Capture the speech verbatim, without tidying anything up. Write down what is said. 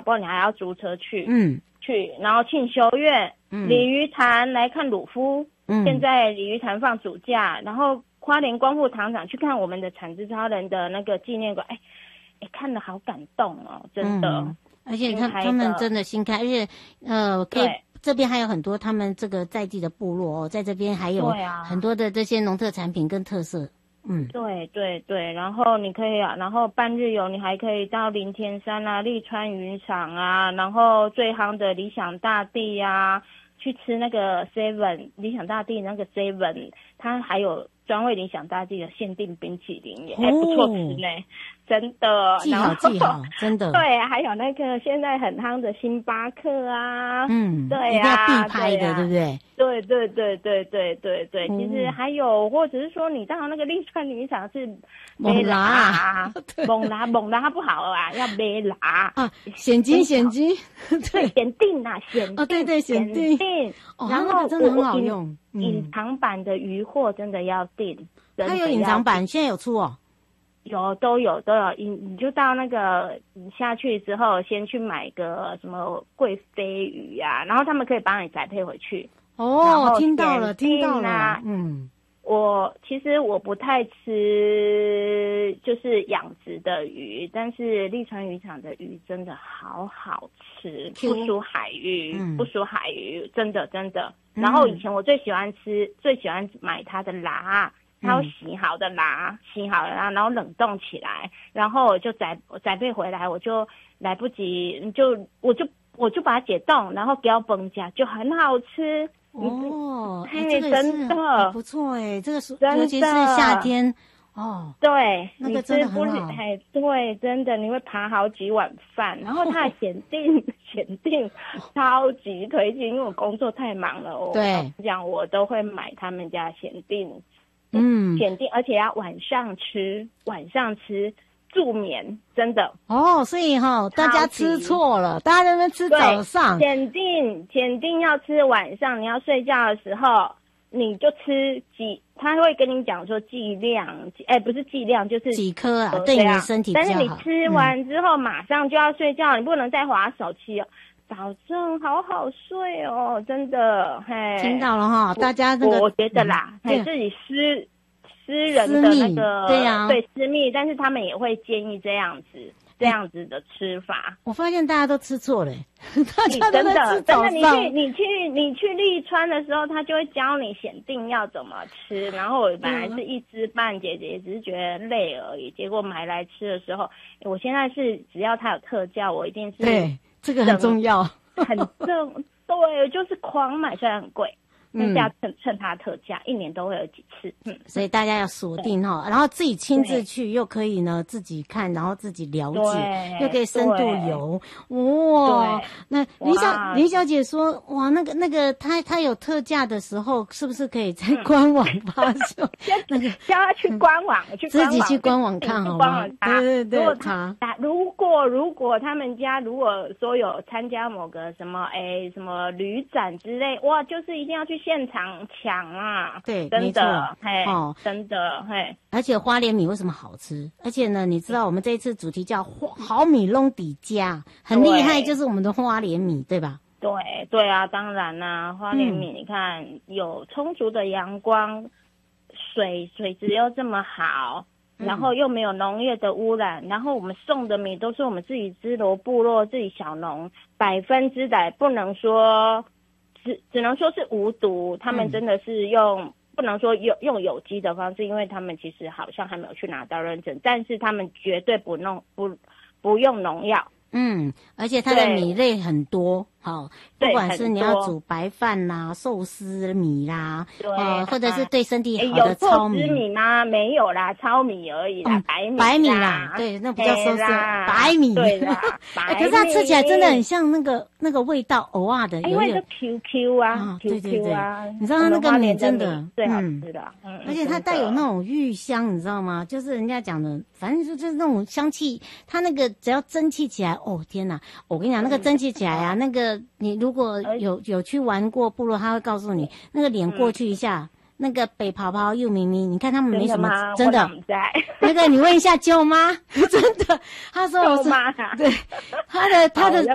不好你还要租车去， 嗯， 去，然后庆修院、嗯、鲤鱼潭来看鲁夫，嗯，现在鲤鱼潭放暑假，然后花莲光复糖厂去看我们的产之超人的那个纪念馆，哎，哎，看得好感动哦，真的。嗯， 而且他他们真的新开，而且呃，可以这边还有很多他们这个在地的部落哦，在这边还有很多的这些农特产品跟特色。嗯， 对对对，然后你可以啊，然后半日游你还可以到林田山啊、立川渔场啊，然后最夯的理想大地啊，去吃那个 seven 理想大地那个 seven， 它还有专为理想大地的限定冰淇淋，也还不错吃呢。真的， 记好记好，真的。 对，还有那个现在很夯的星巴克啊， 嗯， 对呀、啊， 一定要必拍的， 对,、啊、对不对？ 对对对对对对对，嗯、其实还有，或者是说你到那个立川渔场是猛拉， 猛拉猛拉不好啊，要没拉啊，险金险金， 对，限定啊，限定， 哦对对限定， 哦，然后那个真的很好用， 隐藏版的鱼货真的要订， 它有隐藏版，现在有出哦。 有都有都有，你你就到那个你下去之后，先去买个什么贵飞鱼啊，然后他们可以帮你宅配回去。 哦，听到了，听到了。嗯， 我其实我不太吃就是养殖的鱼，但是立川渔场的鱼真的好好吃，不输海鱼，嗯、不输海鱼，真的真的。然后以前我最喜欢吃，最喜欢买它的蛤。它有洗好的啦，嗯、洗好了啦，然后冷冻起来，然后我就宅宅配回来，我就来不及，就我就我就把它解冻，然后给它崩加，就很好吃。 哦， 嘿， 这个真的不错哎，这个是尤其是夏天哦， 对， 那个真的很好。 哎，对，真的你会扒好几碗饭，然后它的限定限定超级推荐，因为我工作太忙了，我对这样我都会买他们家限定。 嗯， 限定，而且要晚上吃，晚上吃助眠，真的哦。所以哈、哦，大家吃错了，大家在那边吃早上。 限定限定要吃晚上，你要睡觉的时候，你就吃几，他会跟你讲说剂量，哎，不是剂量，就是几颗啊，对你的身体比较好。 但是你吃完之后、嗯、马上就要睡觉，你不能再滑手机哦。保证好好睡哦，真的，嘿， 听到了哈，大家那个， 我觉得啦，嘿、嗯，自己私私人的那个， 对呀、啊， 对私密，但是他们也会建议这样子，这样子的吃法。 我发现大家都吃错了，大家都在吃早上。 真的，真的，你去你去你去立川的时候，他就会教你限定要怎么吃。然后我本来是一知半解，也只是觉得累而已。结果买来吃的时候，我现在是只要它有特价，我一定是对。这个很重要， 很正，对，就是狂买，虽然很贵，但是要趁趁它特价，一年都会有几次，嗯， 所以大家要锁定哈，然后自己亲自去，又可以呢自己看，然后自己了解，又可以深度游，哇！那林小林小姐说，哇，那个那个，她她有特价的时候，是不是可以在官网发售？那个叫她去官网，去自己去官网看好吗？对对对， 如果他如果如果他们家如果说有参加某个什么哎什么旅展之类，哇，就是一定要去现场抢啊！ 对， 真的，嘿， 哦， 真的，嘿。 而且花莲米为什么好吃？而且呢，你知道我们这一次主题叫好米弄底家，很厉害，就是我们的花莲米，对吧？ 对对啊，当然啦、啊，花莲米、嗯、你看有充足的阳光，水水质又这么好。然后又没有农业的污染，然后我们送的米都是我们自己支罗部落自己小农百分之百，不能说只只能说是无毒，他们真的是用、嗯、不能说用用有机的方式，因为他们其实好像还没有去拿到认证，但是他们绝对不弄不不用农药。 嗯，而且它的米类很多，好，不管是你要煮白饭啦、寿司米啦，呃，或者是对身体好的糙米。 有寿司米吗？没有啦，糙米而已啦，嗯、白米。 白米啦，对，那不叫寿司，白米。 对啦，白米。 可是它吃起来真的很像那个那个味道，偶尔的， 因为是 Q Q 啊，啊对对对， 啊、 你知道它那个米真的最好吃的，嗯， 而且它带有那种芋香，你知道吗？就是人家讲的，反正就是那种香气，它那个只要蒸汽起来，哦天哪！我跟你讲，那个蒸汽起来啊，那个你如果有有去玩过部落，他会告诉你，那个脸过去一下，嗯、那个北泡泡又咪咪，你看他们没什么真的， 真的那个你问一下舅妈，真的，他说我是对他的他的